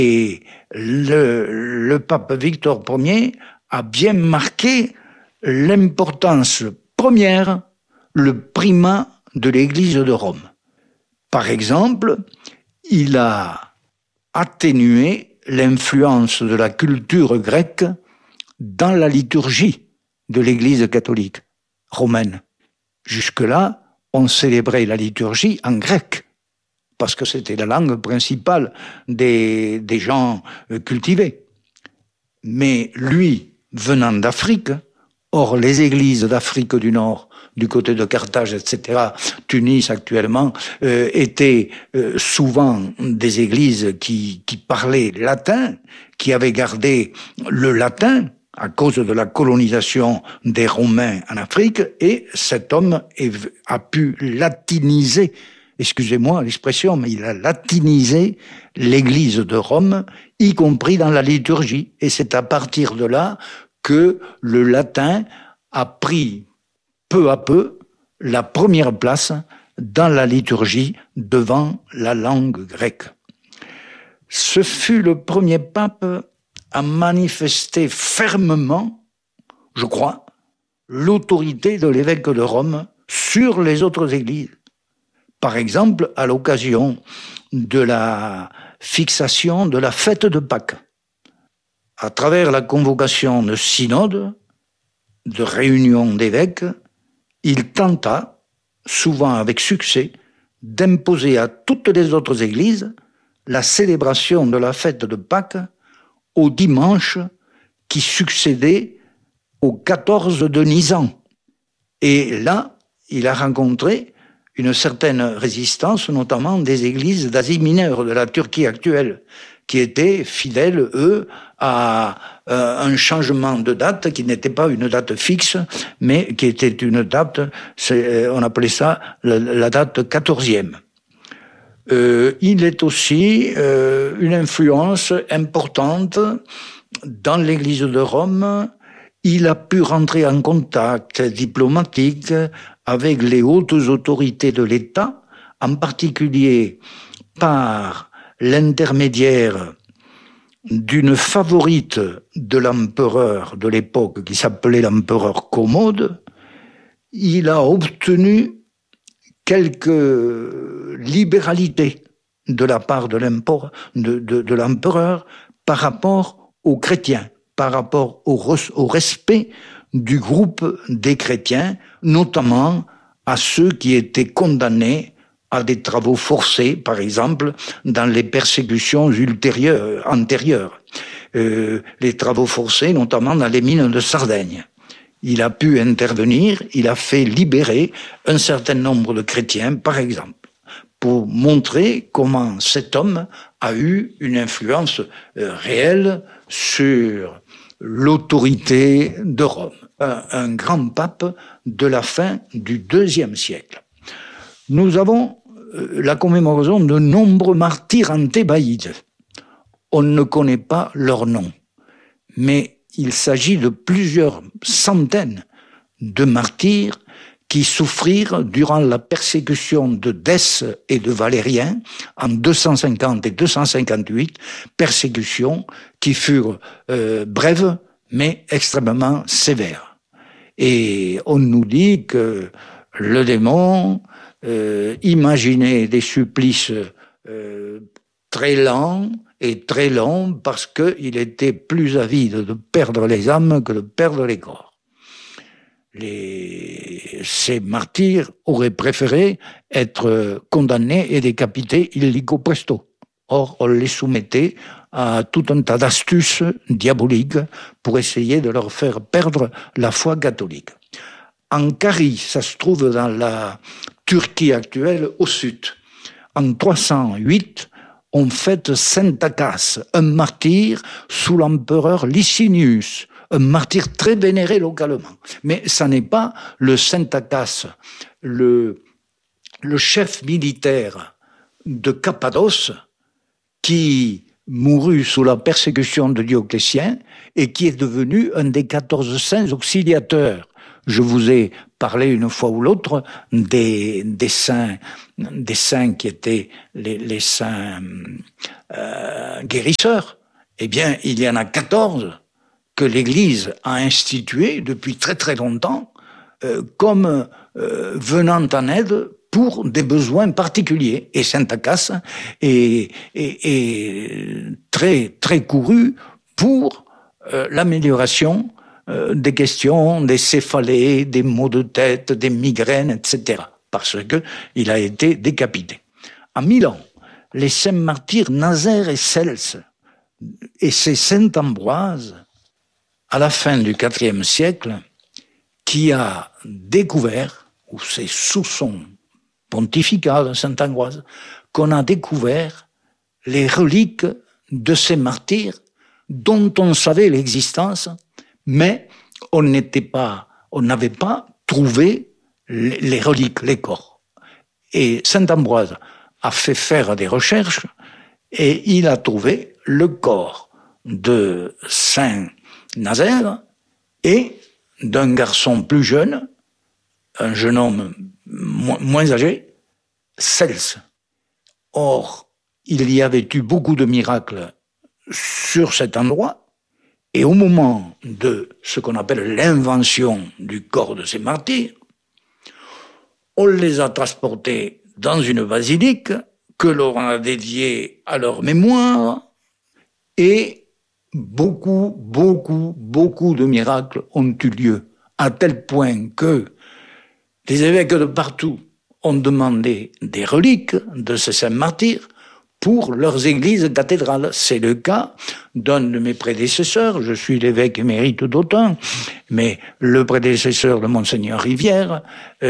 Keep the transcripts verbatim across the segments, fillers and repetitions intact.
Et le, le pape Victor Ier a bien marqué l'importance première, le primat de l'Église de Rome. Par exemple, il a atténué l'influence de la culture grecque dans la liturgie de l'Église catholique romaine. Jusque-là, on célébrait la liturgie en grec, parce que c'était la langue principale des, des gens cultivés. Mais lui, venant d'Afrique, or les églises d'Afrique du Nord, du côté de Carthage, et cetera, Tunis actuellement, euh, étaient euh, souvent des églises qui, qui parlaient latin, qui avaient gardé le latin à cause de la colonisation des Romains en Afrique, et cet homme est, a pu latiniser, excusez-moi l'expression, mais il a latinisé l'église de Rome, y compris dans la liturgie. Et c'est à partir de là que le latin a pris peu à peu la première place dans la liturgie devant la langue grecque. Ce fut le premier pape à manifester fermement, je crois, l'autorité de l'évêque de Rome sur les autres églises. Par exemple, à l'occasion de la fixation de la fête de Pâques. À travers la convocation de synode, de réunions d'évêques, il tenta, souvent avec succès, d'imposer à toutes les autres églises la célébration de la fête de Pâques au dimanche qui succédait au quatorze de Nisan. Et là, il a rencontré une certaine résistance, notamment des églises d'Asie mineure, de la Turquie actuelle, qui étaient fidèles, eux, à euh, un changement de date qui n'était pas une date fixe, mais qui était une date, on appelait ça la, la date quatorzième. Euh, il est aussi euh, une influence importante dans l'Église de Rome. Il a pu rentrer en contact diplomatique avec les hautes autorités de l'État, en particulier par l'intermédiaire d'une favorite de l'empereur de l'époque qui s'appelait l'empereur Commode. Il a obtenu quelques libéralités de la part de l'empereur, de, de, de l'empereur par rapport aux chrétiens, par rapport au, au respect du groupe des chrétiens, notamment à ceux qui étaient condamnés à des travaux forcés, par exemple, dans les persécutions ultérieures, antérieures. Euh, les travaux forcés, notamment dans les mines de Sardaigne. Il a pu intervenir, il a fait libérer un certain nombre de chrétiens, par exemple, pour montrer comment cet homme a eu une influence euh, réelle sur l'autorité de Rome. Un, un grand pape de la fin du deuxième siècle. Nous avons euh, la commémoration de nombreux martyrs en Thébaïde. On ne connaît pas leur nom, mais il s'agit de plusieurs centaines de martyrs qui souffrirent durant la persécution de Dèce et de Valérien en deux cent cinquante et deux cent cinquante-huit, persécutions qui furent euh, brèves mais extrêmement sévères. Et on nous dit que le démon euh, imaginait des supplices euh, très lents et très longs parce qu'il était plus avide de perdre les âmes que de perdre les corps. Les... Ces martyrs auraient préféré être condamnés et décapités illico presto. Or, on les soumettait à tout un tas d'astuces diaboliques pour essayer de leur faire perdre la foi catholique. Ankari, ça se trouve dans la Turquie actuelle au sud. En trois cent huit, on fête Saint Akas, un martyr sous l'empereur Licinius, un martyr très vénéré localement. Mais ça n'est pas le Saint Akas, le, le chef militaire de Cappadoce, qui mourut sous la persécution de Dioclétien et qui est devenu un des quatorze saints auxiliateurs Je vous ai parlé une fois ou l'autre des, des saints, des saints qui étaient les, les saints euh, guérisseurs. Eh bien, il y en a quatorze que l'Église a institués depuis très très longtemps euh, comme euh, venant en aide pour des besoins particuliers. Et Saint Acace est, est, est très très couru pour euh, l'amélioration euh, des questions, des céphalées, des maux de tête, des migraines, et cetera. Parce que il a été décapité. À Milan, les saints martyrs Nazaire et Celse, et c'est Saint Ambroise, à la fin du quatrième siècle, qui a découvert, ou c'est sous son pontificat de Saint Ambroise, qu'on a découvert les reliques de ces martyrs dont on savait l'existence, mais on n'était pas, on n'avait pas trouvé les reliques, les corps. Et Saint Ambroise a fait faire des recherches et il a trouvé le corps de Saint Nazaire et d'un garçon plus jeune, un jeune homme mo- moins âgé, Celse. Or, il y avait eu beaucoup de miracles sur cet endroit, et au moment de ce qu'on appelle l'invention du corps de ces martyrs, on les a transportés dans une basilique que l'on a dédiée à leur mémoire, et beaucoup, beaucoup, beaucoup de miracles ont eu lieu, à tel point que les évêques de partout ont demandé des reliques de ces saints martyrs pour leurs églises cathédrales. C'est le cas d'un de mes prédécesseurs, je suis l'évêque émérite d'Autun, mais le prédécesseur de Monseigneur Rivière,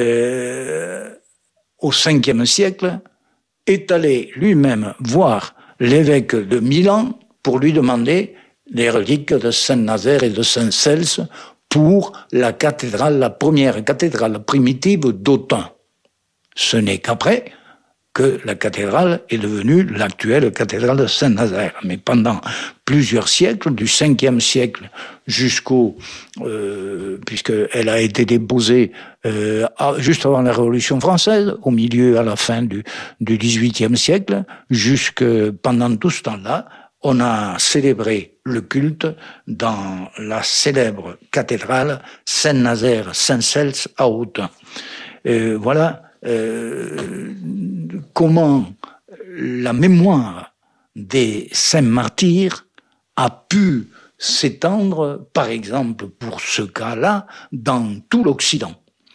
euh, au cinquième siècle, est allé lui-même voir l'évêque de Milan pour lui demander les reliques de Saint-Nazaire et de Saint-Celse pour la cathédrale, la première cathédrale primitive d'Autun. Ce n'est qu'après que la cathédrale est devenue l'actuelle cathédrale de Saint-Nazaire. Mais pendant plusieurs siècles, du cinquième siècle jusqu'au... Euh, puisqu'elle a été déposée euh, juste avant la Révolution française, au milieu, à la fin du, du dix-huitième siècle, jusque pendant tout ce temps-là, on a célébré le culte dans la célèbre cathédrale Saint-Nazaire, Saint-Celse à Autun. Euh, voilà euh, comment la mémoire des saints martyrs a pu s'étendre, par exemple, pour ce cas-là, dans tout l'Occident.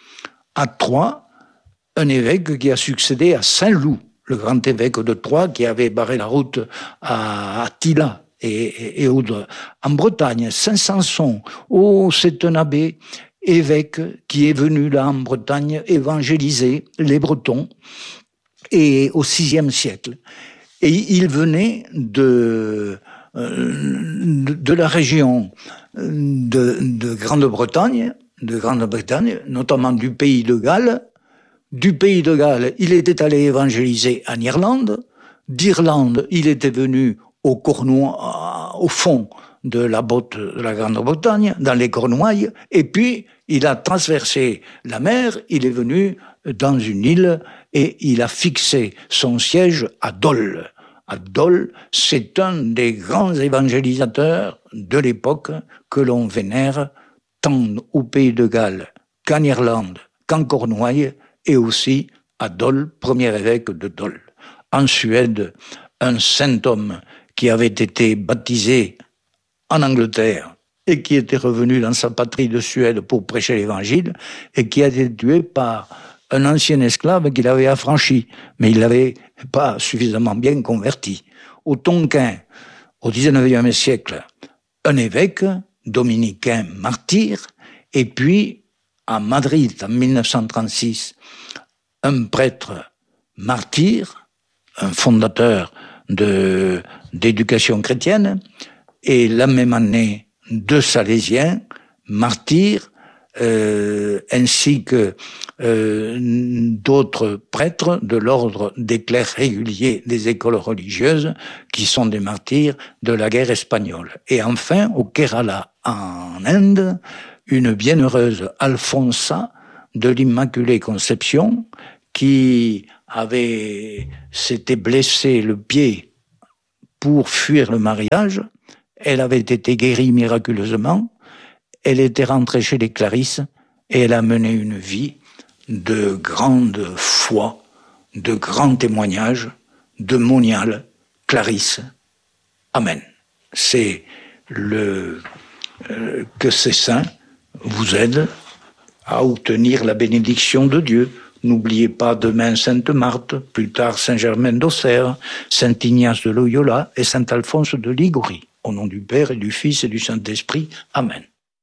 À Troyes, un évêque qui a succédé à Saint-Loup, le grand évêque de Troyes, qui avait barré la route à Attila et, et, et autres. En Bretagne, Saint-Sanson, oh, c'est un abbé évêque qui est venu là en Bretagne évangéliser les Bretons, et au sixième siècle. Et il venait de, de, de la région de, de Grande-Bretagne, de Grande-Bretagne, notamment du pays de Galles. Du pays de Galles, il était allé évangéliser en Irlande. D'Irlande, il était venu au Cornouailles, au fond de la botte de la Grande-Bretagne, dans les Cornouailles, et puis il a transversé la mer, il est venu dans une île et il a fixé son siège à Dol. À Dol, c'est un des grands évangélisateurs de l'époque que l'on vénère tant au pays de Galles qu'en Irlande, qu'en Cornouailles, et aussi à Dol, premier évêque de Dol. En Suède, un saint homme qui avait été baptisé en Angleterre et qui était revenu dans sa patrie de Suède pour prêcher l'évangile et qui a été tué par un ancien esclave qu'il avait affranchi, mais il l'avait pas suffisamment bien converti. Au Tonkin, au dix-neuvième siècle, un évêque dominicain martyr, et puis à Madrid, en mille neuf cent trente-six, un prêtre martyr, un fondateur de, d'éducation chrétienne, et la même année, deux Salésiens, martyrs, euh, ainsi que euh, d'autres prêtres de l'ordre des clercs réguliers des écoles religieuses, qui sont des martyrs de la guerre espagnole. Et enfin, au Kerala, en Inde, une bienheureuse Alfonsa de l'Immaculée Conception qui avait s'était blessé le pied pour fuir le mariage. Elle avait été guérie miraculeusement. Elle était rentrée chez les Clarisses et elle a mené une vie de grande foi, de grands témoignages, de moniales, Clarisse. Amen. C'est le euh, que ces saints vous aident à obtenir la bénédiction de Dieu. N'oubliez pas demain Sainte Marthe, plus tard Saint Germain d'Auxerre, Saint Ignace de Loyola et Saint Alphonse de Liguori. Au nom du Père et du Fils et du Saint-Esprit. Amen.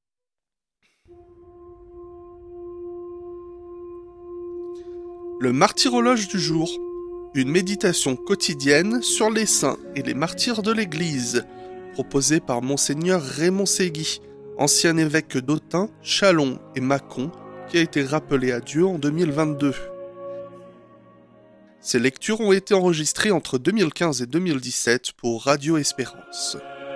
Le martyrologe du jour, une méditation quotidienne sur les saints et les martyrs de l'Église, proposée par Monseigneur Raymond Ségui, ancien évêque d'Autun, Châlons et Mâcon, qui a été rappelé à Dieu en deux mille vingt-deux. Ces lectures ont été enregistrées entre deux mille quinze et deux mille dix-sept pour Radio Espérance.